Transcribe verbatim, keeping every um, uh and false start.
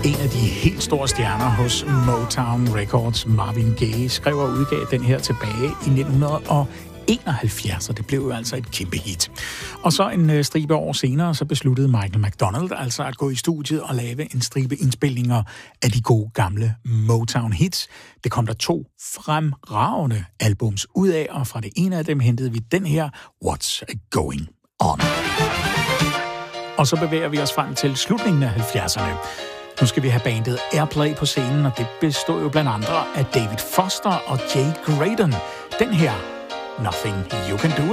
En af de helt store stjerner hos Motown Records, Marvin Gaye, skrev og udgav den her tilbage i nitten enoghalvfjerds, og det blev jo altså et kæmpe hit. Og så en stribe år senere, så besluttede Michael McDonald altså at gå i studiet og lave en stribe indspilninger af de gode gamle Motown-hits. Det kom der to fremragende albums ud af, og fra det ene af dem hentede vi den her, What's Going On. Og så bevæger vi os frem til slutningen af halvfjerdserne. Nu skal vi have bandet Airplay på scenen, og det består jo blandt andre af David Foster og Jay Graydon. Den her, Nothing You Can Do